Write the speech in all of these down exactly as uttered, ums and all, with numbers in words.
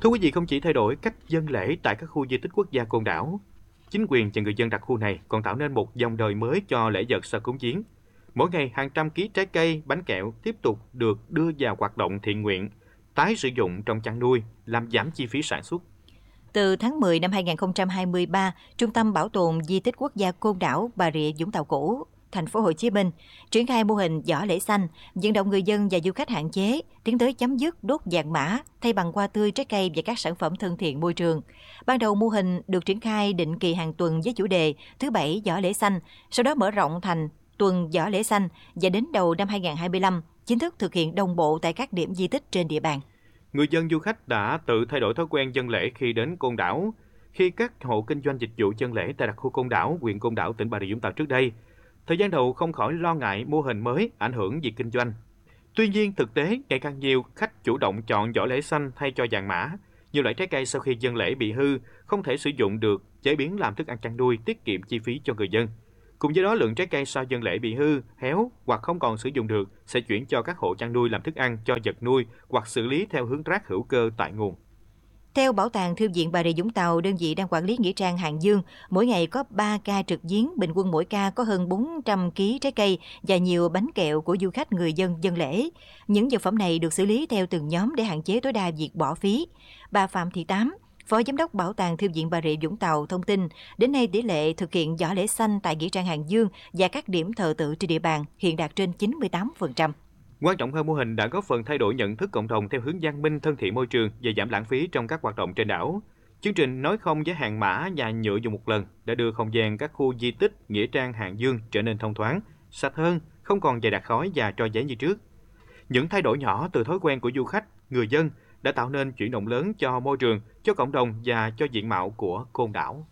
Thưa quý vị, không chỉ thay đổi cách dân lễ tại các khu di tích quốc gia Côn Đảo, chính quyền và người dân đặc khu này còn tạo nên một dòng đời mới cho lễ vật sau cúng giếng. Mỗi ngày hàng trăm ký trái cây, bánh kẹo tiếp tục được đưa vào hoạt động thiện nguyện, tái sử dụng trong chăn nuôi, làm giảm chi phí sản xuất. Từ tháng mười năm hai nghìn không trăm hai mươi ba, Trung tâm Bảo tồn Di tích Quốc gia Côn Đảo, Bà Rịa Vũng Tàu Cũ, thành phố Hồ Chí Minh triển khai mô hình giỏ lễ xanh, vận động người dân và du khách hạn chế tiến tới chấm dứt đốt vàng mã thay bằng hoa tươi, trái cây và các sản phẩm thân thiện môi trường. Ban đầu mô hình được triển khai định kỳ hàng tuần với chủ đề thứ bảy giỏ lễ xanh, sau đó mở rộng thành tuần giỏ lễ xanh và đến đầu năm hai nghìn không trăm hai mươi lăm chính thức thực hiện đồng bộ tại các điểm di tích trên địa bàn. Người dân du khách đã tự thay đổi thói quen dân lễ khi đến Côn Đảo. Khi các hộ kinh doanh dịch vụ dân lễ tại đặc khu Côn Đảo, huyện Côn Đảo, tỉnh Bà Rịa Vũng Tàu trước đây, thời gian đầu không khỏi lo ngại mô hình mới ảnh hưởng việc kinh doanh. Tuy nhiên, thực tế ngày càng nhiều khách chủ động chọn giỏ lễ xanh thay cho vàng mã. Nhiều loại trái cây sau khi dân lễ bị hư, không thể sử dụng được, chế biến làm thức ăn chăn nuôi, tiết kiệm chi phí cho người dân. Cùng với đó, lượng trái cây sau dân lễ bị hư, héo hoặc không còn sử dụng được sẽ chuyển cho các hộ chăn nuôi làm thức ăn cho vật nuôi hoặc xử lý theo hướng rác hữu cơ tại nguồn. Theo Bảo tàng Thư viện Bà Rịa Vũng Tàu, đơn vị đang quản lý nghĩa trang Hàng Dương, mỗi ngày có ba ca trực giếng, bình quân mỗi ca có hơn bốn trăm ki lô gam trái cây và nhiều bánh kẹo của du khách người dân dân lễ. Những vật phẩm này được xử lý theo từng nhóm để hạn chế tối đa việc bỏ phí. Bà Phạm Thị Tám, Phó Giám đốc Bảo tàng Thư viện Bà Rịa Vũng Tàu thông tin, đến nay tỷ lệ thực hiện giỏ lễ xanh tại nghĩa trang Hàng Dương và các điểm thờ tự trên địa bàn hiện đạt trên chín mươi tám phần trăm. Quan trọng hơn, mô hình đã góp phần thay đổi nhận thức cộng đồng theo hướng văn minh, thân thiện môi trường và giảm lãng phí trong các hoạt động trên đảo. Chương trình nói không với hàng mã và nhựa dùng một lần đã đưa không gian các khu di tích nghĩa trang Hàng Dương trở nên thông thoáng, sạch hơn, không còn dày đặc khói và tro giấy như trước. Những thay đổi nhỏ từ thói quen của du khách, người dân đã tạo nên chuyển động lớn cho môi trường, cho cộng đồng và cho diện mạo của Côn Đảo.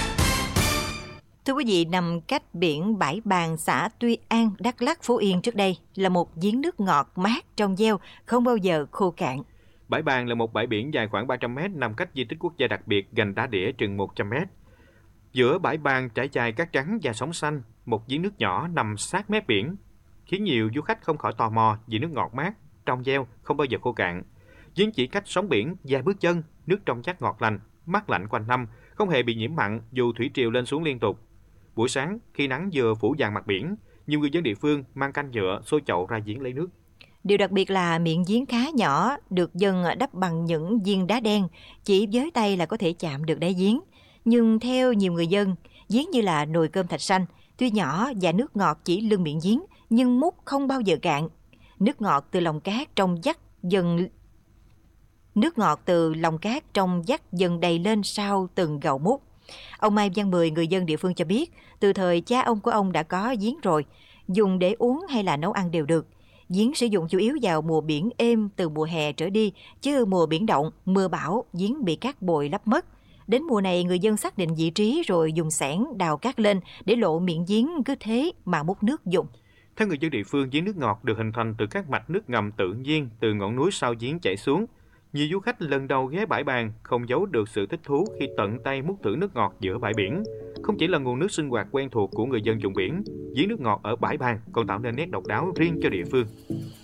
Thưa quý vị, nằm cách biển Bãi Bàng, xã Tuy An, Đắk Lắk, Phú Yên trước đây là một giếng nước ngọt mát trong veo, không bao giờ khô cạn. Bãi Bàng là một bãi biển dài khoảng ba trăm mét nằm cách di tích quốc gia đặc biệt Gành Đá Đĩa chừng một trăm mét. Giữa bãi Bàng trải dài cát trắng và sóng xanh, một giếng nước nhỏ nằm sát mép biển, khiến nhiều du khách không khỏi tò mò vì nước ngọt mát, trong veo, không bao giờ khô cạn. Giếng chỉ cách sóng biển vài bước chân, nước trong vắt ngọt lành, mát lạnh quanh năm, không hề bị nhiễm mặn dù thủy triều lên xuống liên tục. Buổi sáng, khi nắng vừa phủ vàng mặt biển, nhiều người dân địa phương mang canh nhựa xô chậu ra giếng lấy nước. Điều đặc biệt là miệng giếng khá nhỏ, được dân đắp bằng những viên đá đen, chỉ với tay là có thể chạm được đáy giếng. Nhưng theo nhiều người dân, giếng như là nồi cơm thạch xanh, tuy nhỏ và nước ngọt chỉ lưng miệng giếng, nhưng múc không bao giờ cạn. Nước ngọt từ lòng cát trong vắt dần nước ngọt từ lòng cát trong vắt dần đầy lên sau từng gậu múc. Ông Mai Văn Mười, người dân địa phương cho biết, từ thời cha ông của ông đã có giếng rồi, dùng để uống hay là nấu ăn đều được. Giếng sử dụng chủ yếu vào mùa biển êm từ mùa hè trở đi, chứ mùa biển động, mưa bão, giếng bị cát bồi lấp mất. Đến mùa này, người dân xác định vị trí rồi dùng xẻng đào cát lên để lộ miệng giếng, cứ thế mà múc nước dùng. Theo người dân địa phương, giếng nước ngọt được hình thành từ các mạch nước ngầm tự nhiên từ ngọn núi sau giếng chảy xuống. Nhiều du khách lần đầu ghé Bãi Bàng không giấu được sự thích thú khi tận tay múc thử nước ngọt giữa bãi biển. Không chỉ là nguồn nước sinh hoạt quen thuộc của người dân vùng biển, giếng nước ngọt ở Bãi Bàng còn tạo nên nét độc đáo riêng cho địa phương.